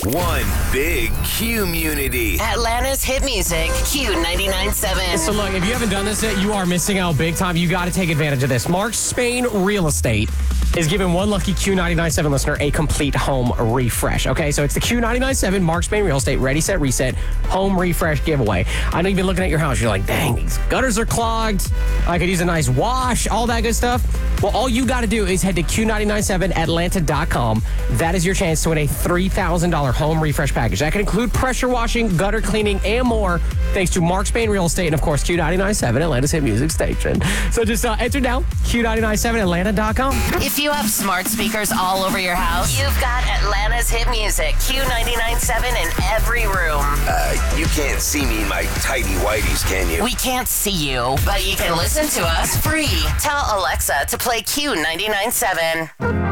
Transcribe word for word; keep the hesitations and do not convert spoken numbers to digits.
One big community. Atlanta's hit music, Q ninety-nine point seven. So look, if you haven't done this yet, you are missing out big time. You got to take advantage of this. Mark Spain Real Estate is giving one lucky Q ninety-nine point seven listener a complete home refresh. Okay, so it's the Q ninety-nine point seven Mark Spain Real Estate Ready, Set, Reset home refresh giveaway. I know you've been looking at your house. You're like, dang, these gutters are clogged. I could use a nice wash, all that good stuff. Well, all you got to do is head to Q nine nine seven Atlanta dot com. That is your chance to win a three thousand dollars home refresh package. That can include pressure washing, gutter cleaning, and more, thanks to Mark Spain Real Estate and, of course, Q nine nine seven, Atlanta's hit music station. So just uh, enter now, Q nine nine seven Atlanta dot com. If you have smart speakers all over your house, you've got Atlanta's hit music, Q ninety-nine point seven in every room. Uh, you can't see me in my tidy whities, can you? We can't see you, but you can listen to us free. Tell Alexa to play Q ninety-nine point seven.